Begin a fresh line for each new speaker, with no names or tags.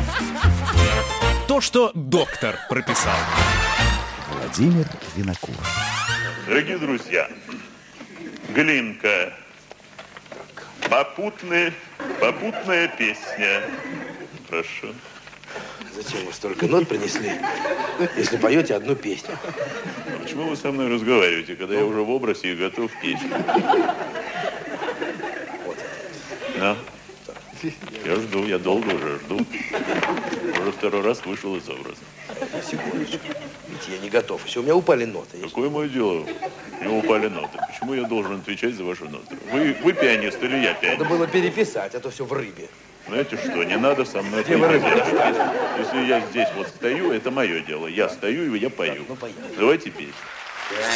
То, что доктор прописал.
Владимир Винокур.
Дорогие друзья, Глинка. Попутная песня. Прошу.
Зачем вы столько нот принесли, если поете одну песню?
Почему вы со мной разговариваете, когда я уже в образе и готов петь?
Вот.
Да. Я жду, я долго уже жду. Уже второй раз вышел из образа.
Секундочку. Ведь я не готов. Еще у меня упали ноты.
Какое мое дело? У него упали ноты. Почему я должен отвечать за ваши ноты? Вы пианист или я пианист?
Надо было переписать, а то все в рыбе.
Знаете что, не надо со мной отвечать. Если я здесь вот стою, это мое дело. Я стою и я пою.
Ну, поехали.
Давайте петь.